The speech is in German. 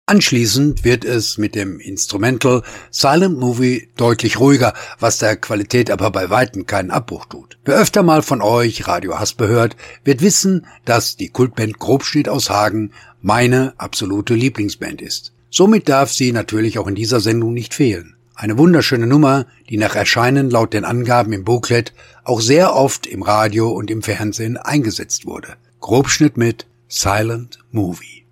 Anschließend wird es mit dem Instrumental Silent Movie deutlich ruhiger, was der Qualität aber bei weitem keinen Abbruch tut. Wer öfter mal von euch Radio Haspe hört, wird wissen, dass die Kultband Grobschnitt aus Hagen meine absolute Lieblingsband ist. Somit darf sie natürlich auch in dieser Sendung nicht fehlen. Eine wunderschöne Nummer, die nach Erscheinen laut den Angaben im Booklet auch sehr oft im Radio und im Fernsehen eingesetzt wurde. Grobschnitt mit Silent Movie.